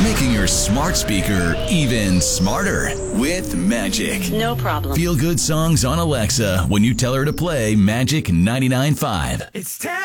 Making your smart speaker even smarter with Magic. No problem. Feel good songs on Alexa when you tell her to play Magic 99.5. It's time.